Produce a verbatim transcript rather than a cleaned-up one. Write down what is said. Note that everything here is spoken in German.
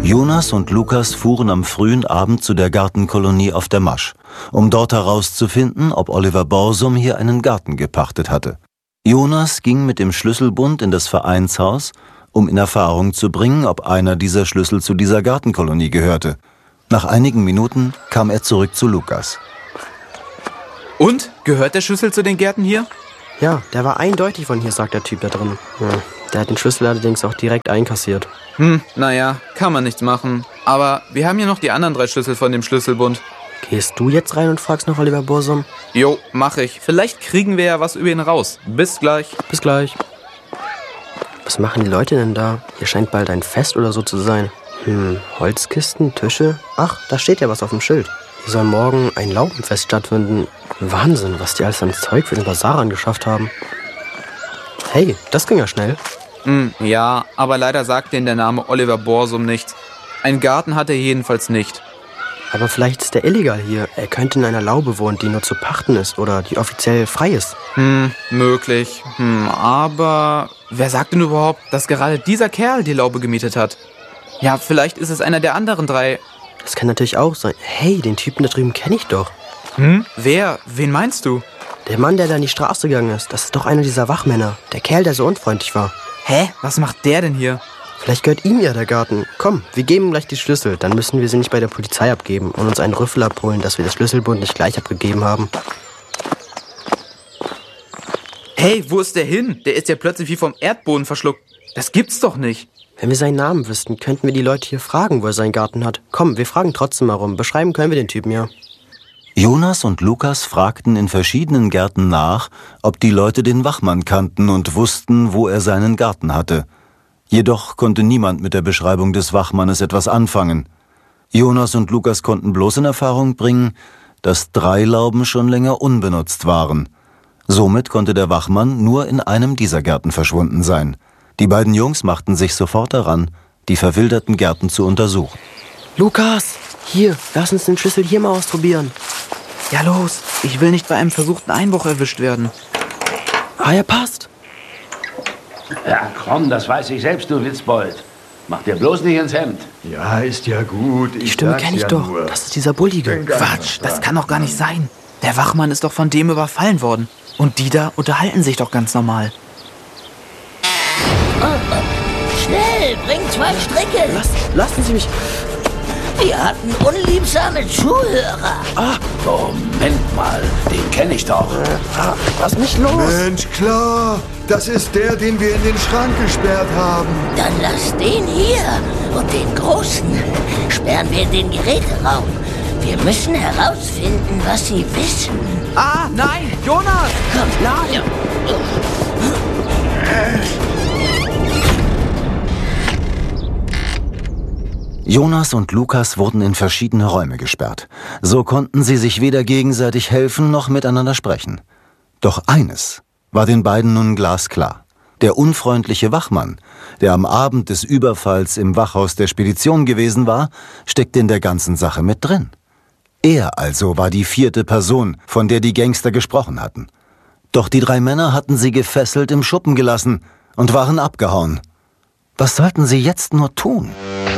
Jonas und Lukas fuhren am frühen Abend zu der Gartenkolonie auf der Masch, um dort herauszufinden, ob Oliver Borsum hier einen Garten gepachtet hatte. Jonas ging mit dem Schlüsselbund in das Vereinshaus, um in Erfahrung zu bringen, ob einer dieser Schlüssel zu dieser Gartenkolonie gehörte. Nach einigen Minuten kam er zurück zu Lukas. Und? Gehört der Schlüssel zu den Gärten hier? Ja, der war eindeutig von hier, sagt der Typ da drin. Ja, der hat den Schlüssel allerdings auch direkt einkassiert. Hm, naja, kann man nichts machen. Aber wir haben hier noch die anderen drei Schlüssel von dem Schlüsselbund. Gehst du jetzt rein und fragst nach Oliver Borsum? Jo, mach ich. Vielleicht kriegen wir ja was über ihn raus. Bis gleich. Bis gleich. Was machen die Leute denn da? Hier scheint bald ein Fest oder so zu sein. Hm, Holzkisten, Tische. Ach, da steht ja was auf dem Schild. Hier soll morgen ein Laubenfest stattfinden. Wahnsinn, was die alles an Zeug für den Basar angeschafft haben. Hey, das ging ja schnell. Hm, ja, aber leider sagt denen der Name Oliver Borsum nichts. Einen Garten hat er jedenfalls nicht. Aber vielleicht ist er illegal hier. Er könnte in einer Laube wohnen, die nur zu pachten ist oder die offiziell frei ist. Hm, möglich. Hm, aber wer sagt denn überhaupt, dass gerade dieser Kerl die Laube gemietet hat? Ja, vielleicht ist es einer der anderen drei. Das kann natürlich auch sein. Hey, den Typen da drüben kenne ich doch. Hm? Wer? Wen meinst du? Der Mann, der da in die Straße gegangen ist. Das ist doch einer dieser Wachmänner. Der Kerl, der so unfreundlich war. Hä? Was macht der denn hier? Vielleicht gehört ihm ja der Garten. Komm, wir geben ihm gleich die Schlüssel. Dann müssen wir sie nicht bei der Polizei abgeben und uns einen Rüffel abholen, dass wir das Schlüsselbund nicht gleich abgegeben haben. Hey, wo ist der hin? Der ist ja plötzlich wie vom Erdboden verschluckt. Das gibt's doch nicht. Wenn wir seinen Namen wüssten, könnten wir die Leute hier fragen, wo er seinen Garten hat. Komm, wir fragen trotzdem mal rum. Beschreiben können wir den Typen ja. Jonas und Lukas fragten in verschiedenen Gärten nach, ob die Leute den Wachmann kannten und wussten, wo er seinen Garten hatte. Jedoch konnte niemand mit der Beschreibung des Wachmannes etwas anfangen. Jonas und Lukas konnten bloß in Erfahrung bringen, dass drei Lauben schon länger unbenutzt waren. Somit konnte der Wachmann nur in einem dieser Gärten verschwunden sein. Die beiden Jungs machten sich sofort daran, die verwilderten Gärten zu untersuchen. Lukas, hier, lass uns den Schlüssel hier mal ausprobieren. Ja, los. Ich will nicht bei einem versuchten Einbruch erwischt werden. Ah, er passt. Ja, komm, das weiß ich selbst, du Witzbold. Mach dir bloß nicht ins Hemd. Ja, ist ja gut. Die Stimme kenne ich ja doch. Nur. Das ist dieser Bullige. Quatsch, das kann doch gar nicht sein. Der Wachmann ist doch von dem überfallen worden. Und die da unterhalten sich doch ganz normal. Oh, oh. Schnell, bring zwei Stricke. Lass, lassen Sie mich. Wir hatten unliebsame Zuhörer. Ah, Moment mal, den kenne ich doch. ah, lass mich los. Mensch, klar. Das ist der, den wir in den Schrank gesperrt haben. Dann lass den hier und den Großen sperren wir in den Geräteraum. Wir müssen herausfinden, was sie wissen. Ah, nein, Jonas! Komm, nein. Jonas und Lukas wurden in verschiedene Räume gesperrt. So konnten sie sich weder gegenseitig helfen noch miteinander sprechen. Doch eines war den beiden nun glasklar. Der unfreundliche Wachmann, der am Abend des Überfalls im Wachhaus der Spedition gewesen war, steckte in der ganzen Sache mit drin. Er also war die vierte Person, von der die Gangster gesprochen hatten. Doch die drei Männer hatten sie gefesselt im Schuppen gelassen und waren abgehauen. Was sollten sie jetzt nur tun?